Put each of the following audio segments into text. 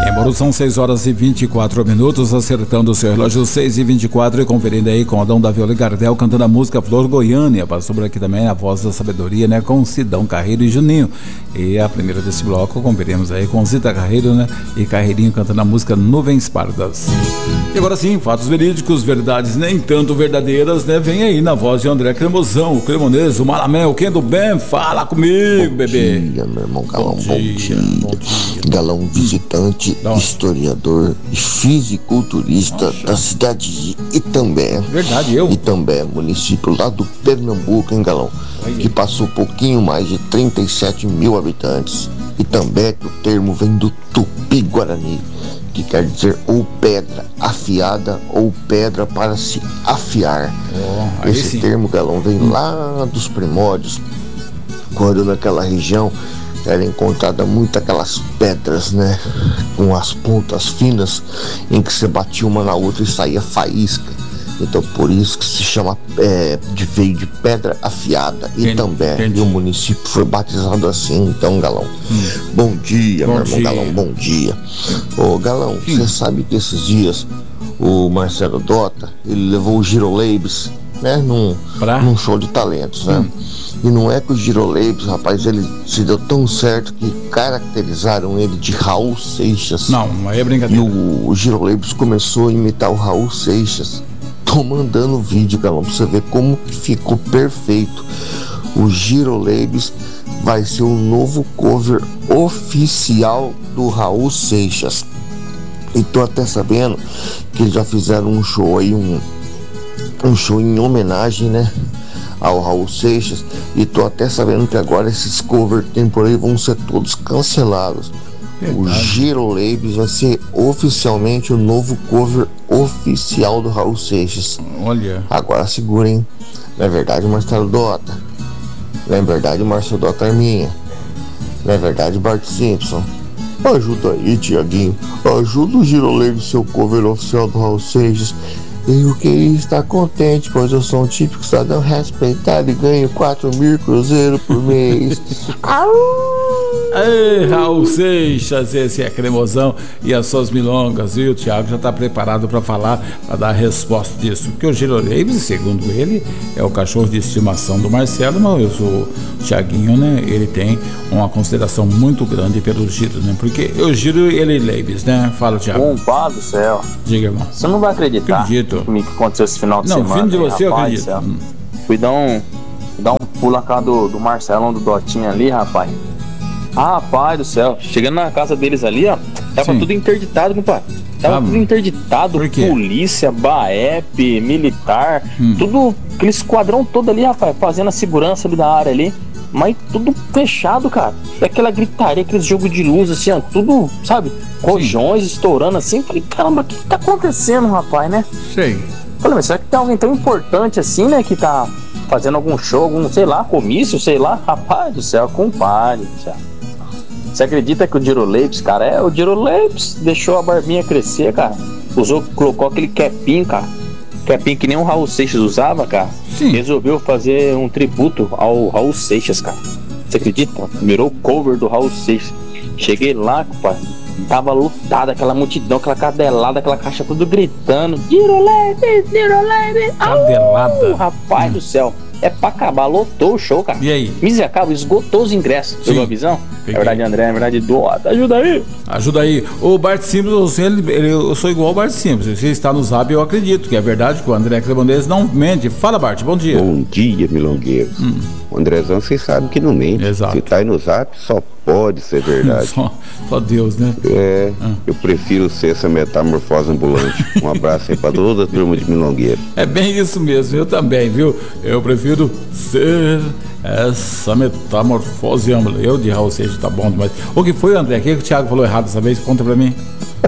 Em Bauru são 6 horas e 24 minutos, acertando o seu relógio 6h24 e conferindo aí com Adão da Viola e Gardel cantando a música Flor Goiânia. Passou por aqui também a voz da sabedoria, né, com Sidão Carreiro e Juninho. E a primeira desse bloco conferimos aí com Zita Carreiro, né, e Carreirinho cantando a música Nuvens Pardas. E agora sim, fatos verídicos, verdades nem tanto verdadeiras, né, vem aí na voz de André Cremosão, o Cremonês, o Malamé, quem do bem, fala comigo, bebê. Bom dia, meu irmão Galão, bom dia. Galão visitante, historiador e fisiculturista da cidade de Itambé. Verdade, eu. Itambé, município lá do Pernambuco, hein, Galão? Que passou pouquinho mais de 37 mil habitantes. Itambé, que o termo vem do Tupi-Guarani, que quer dizer ou pedra afiada ou pedra para se afiar. Esse termo, Galão, vem lá dos primórdios, quando naquela região era encontrada muito aquelas pedras, né, com as pontas finas, em que você batia uma na outra e saía faísca. Então por isso que se chama, veio de pedra afiada. E também e o município foi batizado assim. Então, Galão, bom dia, meu irmão Galão, bom dia. Ô Galão, você sabe que esses dias o Marcelo Dota, ele levou o Giroleibes, né, num show de talentos, né? E não é que o Giroleibes, rapaz, ele se deu tão certo que caracterizaram ele de Raul Seixas. Não é brincadeira. E o Giroleibes começou a imitar o Raul Seixas. Tô mandando vídeo, Galão, pra você ver como que ficou perfeito. O Giroleibes vai ser o novo cover oficial do Raul Seixas. E tô até sabendo que eles já fizeram um show aí, um show em homenagem, né, ao Raul Seixas, e tô até sabendo que agora esses covers que tem por aí vão ser todos cancelados. O Giroleibes vai ser oficialmente o novo cover oficial do Raul Seixas. Olha. Agora segura, hein? Não é verdade, Marcelo Dota? Não é verdade, Marcelo Dota Arminha? Não é verdade, Bart Simpson? Ajuda aí, Tiaguinho. Ajuda o Giroleibes, seu cover oficial do Raul Seixas. Eu queria estar contente, pois eu sou um típico cidadão respeitado e ganho 4.000 cruzeiros por mês. Ei, Raul Seixas, esse é Cremosão e as suas milongas, viu? O Thiago já está preparado para falar, para dar a resposta disso. Porque o Giroleibes, segundo ele, é o cachorro de estimação do Marcelo, mas o Thiaguinho, né? Ele tem uma consideração muito grande pelo Giro, né? Porque eu Giro ele Leibes, né? Fala, Thiago. Compadre do céu. Diga, irmão. Você não vai acreditar. Acredito. O que aconteceu esse final de semana. Não, vindo de você, eu acredito. Fui dar um pulo na casa do Marcelão, do Dotinha ali, rapaz. Rapaz do céu, chegando na casa deles ali, ó, tava tudo interditado, compadre. Tava tudo interditado, polícia, BAEP, militar, tudo, aquele esquadrão todo ali, rapaz, fazendo a segurança ali da área ali, mas tudo fechado, cara. Daquela gritaria, aqueles jogos de luz, assim, ó, tudo, sabe, rojões estourando assim. Falei, caramba, o que tá acontecendo, rapaz, né? Sei. Falei, mas será que tem alguém tão importante assim, né, que tá fazendo algum show, algum, sei lá, comício, sei lá? Rapaz do céu, compadre do céu. Você acredita que o Giroleibes, cara, o Giroleibes deixou a barbinha crescer, cara. Colocou aquele capinho, cara. Capinho que nem o Raul Seixas usava, cara. Sim. Resolveu fazer um tributo ao Raul Seixas, cara. Você acredita? Virou cover do Raul Seixas. Cheguei lá, compadre. Tava lotada aquela multidão, aquela cadelada, aquela caixa tudo gritando. Giroleibes, Giroleibes. Cadelada. Rapaz do céu. É pra acabar, lotou o show, cara. E aí? Misericórdia, esgotou os ingressos. Pegou a visão? Peguei. É verdade, André, é verdade, Dota. Ajuda aí. Ajuda aí. O Bart Simples, eu sou igual ao Bart Simples. Se está no Zap, eu acredito que é verdade que o André Cremonês não mente. Fala, Bart, bom dia. Bom dia, milongueiros. O Andrezão, vocês sabem que não mente. Exato. Se tá aí no Zap, só pode ser verdade. Só Deus, né? Eu prefiro ser essa metamorfose ambulante. Um abraço aí pra toda a turma de milongueiro. É bem isso mesmo, eu também, viu? Eu prefiro ser essa metamorfose ambulante. Eu de Raul Seixas tá bom demais. O que foi, André? O que o Thiago falou errado dessa vez? Conta pra mim.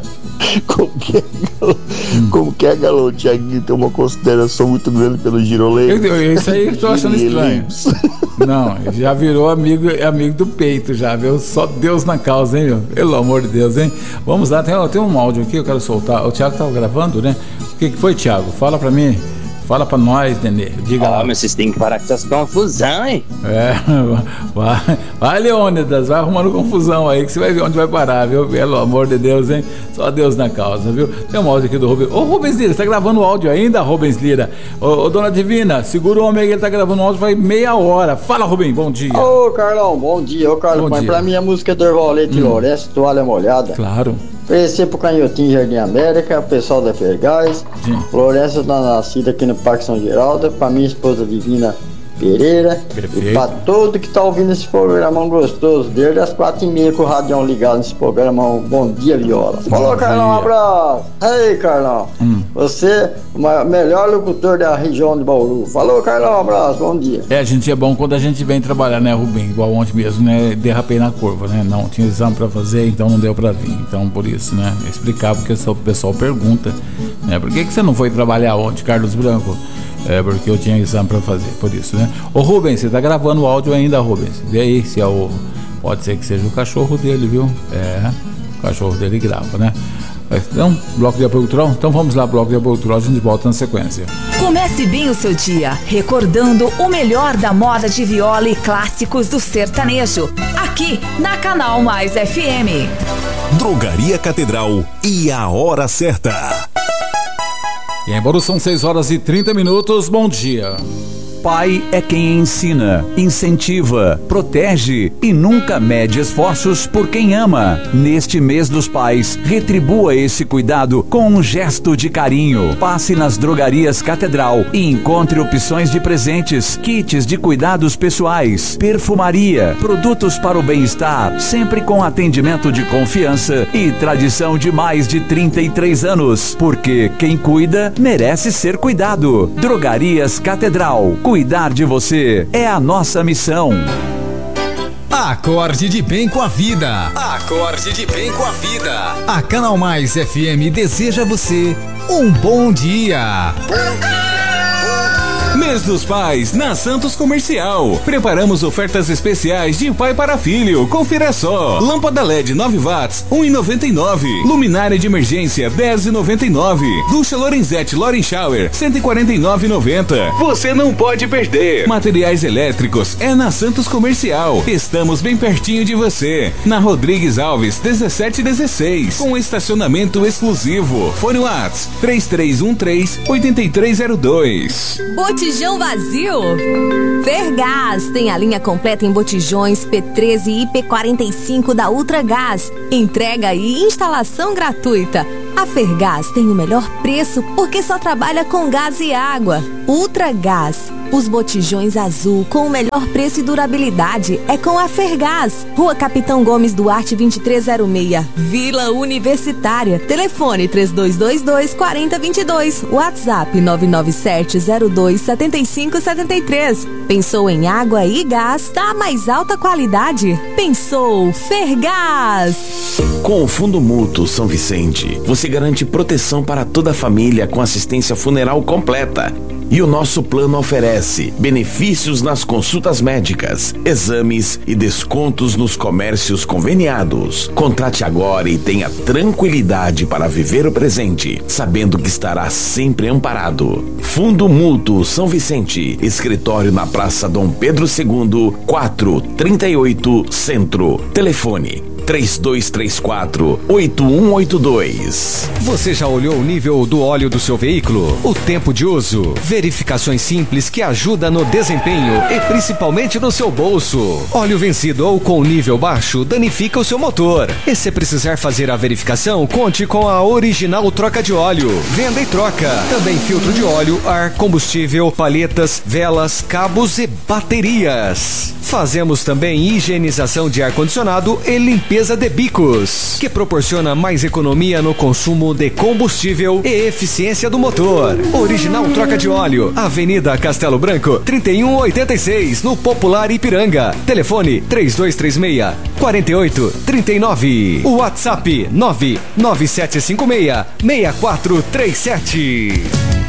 Como que é, Galão? O Thiaguinho tem uma consideração muito grande pelo Giroleibes. Isso aí que eu tô achando estranho. Não, já virou amigo do peito já, viu? Só Deus na causa, hein, meu? Pelo amor de Deus, hein? Vamos lá, tem um áudio aqui, eu quero soltar. O Thiago tava gravando, né? O que foi, Thiago? Fala pra mim. Fala pra nós, Nenê. Diga lá. Mas vocês têm que parar com essas confusão, hein? Vai, Leônidas, vai arrumando confusão aí, que você vai ver onde vai parar, viu? Pelo amor de Deus, hein? Só Deus na causa, viu? Tem um áudio aqui do Rubens. Ô, Rubens Lira, você tá gravando o áudio ainda, Rubens Lira? Ô, Dona Divina, segura o homem aí que ele tá gravando o áudio, vai meia hora. Fala, Rubens, bom dia. Ô, Carlão, bom dia. Ô, Carlão, mas pra mim a música do Ervalete Lourenço, Toalha Molhada. Claro. Oferecer pro Canhotinho Jardim América, o pessoal da Fergás. Lourenço tá nascida aqui no Parque São Geraldo, pra minha esposa Divina Pereira. Perfeito. E pra todo que tá ouvindo esse programão gostoso, desde as 4h30 com o radião ligado nesse programão. Bom dia, Viola. Falou, Carlão, um abraço. Ei, Carlão, você o melhor locutor da região de Bauru. Falou, Carlão, um abraço, bom dia. A gente é bom quando a gente vem trabalhar, né, Rubem? Igual ontem mesmo, né? Derrapei na curva, né? Não tinha exame pra fazer, então não deu pra vir. Então, por isso, né? Explicar, porque o pessoal pergunta, né? Por que você não foi trabalhar ontem, Carlos Branco? Porque eu tinha exame pra fazer, por isso, né? Ô, Rubens, você tá gravando o áudio ainda, Rubens? Vê aí se é o... Pode ser que seja o cachorro dele, viu? O cachorro dele grava, né? Então, bloco de apoio cultural? Então vamos lá, bloco de apoio cultural, a gente volta na sequência. Comece bem o seu dia, recordando o melhor da moda de viola e clássicos do sertanejo, aqui na Canal Mais FM. Drogaria Catedral e a hora certa. E em Bauru são 6h30, bom dia. Pai é quem ensina, incentiva, protege e nunca mede esforços por quem ama. Neste mês dos pais, retribua esse cuidado com um gesto de carinho. Passe nas drogarias Catedral e encontre opções de presentes, kits de cuidados pessoais, perfumaria, produtos para o bem-estar, sempre com atendimento de confiança e tradição de mais de 33 anos. Porque quem cuida merece ser cuidado. Drogarias Catedral. Cuidar de você é a nossa missão. Acorde de bem com a vida. Acorde de bem com a vida. A Canal Mais FM deseja a você um bom dia. Mês dos Pais na Santos Comercial. Preparamos ofertas especiais de pai para filho. Confira só. Lâmpada LED 9 watts, 1,99. Luminária de emergência, 10,99. Ducha Lorenzetti Loren Shower, 149,90. Você não pode perder. Materiais elétricos é na Santos Comercial. Estamos bem pertinho de você. Na Rodrigues Alves, 1716. Com estacionamento exclusivo. Fone Whats 3313-8302. Botijão vazio? Fergás tem a linha completa em botijões P13 e IP45 da Ultragás. Entrega e instalação gratuita. A Fergás tem o melhor preço porque só trabalha com gás e água. Ultragás. Os botijões azul com o melhor preço e durabilidade é com a Fergás. Rua Capitão Gomes Duarte 2306, Vila Universitária. Telefone 3222-4022. WhatsApp 997027573. Pensou em água e gás da mais alta qualidade? Pensou Fergás. Com o Fundo Mútuo São Vicente, você garante proteção para toda a família com assistência funeral completa. E o nosso plano oferece benefícios nas consultas médicas, exames e descontos nos comércios conveniados. Contrate agora e tenha tranquilidade para viver o presente, sabendo que estará sempre amparado. Fundo Mútuo São Vicente, escritório na Praça Dom Pedro II, 438 Centro. Telefone 3234-8182. Você já olhou o nível do óleo do seu veículo? O tempo de uso? Verificações simples que ajudam no desempenho e principalmente no seu bolso. Óleo vencido ou com nível baixo danifica o seu motor. E se precisar fazer a verificação, conte com a Original Troca de Óleo. Venda e troca. Também filtro de óleo, ar, combustível, palhetas, velas, cabos e baterias. Fazemos também higienização de ar-condicionado e limpeza de bicos, que proporciona mais economia no consumo de combustível e eficiência do motor. Original Troca de Óleo, Avenida Castelo Branco, 3186, no Popular Ipiranga. Telefone 3236-4839. WhatsApp 99756-6437.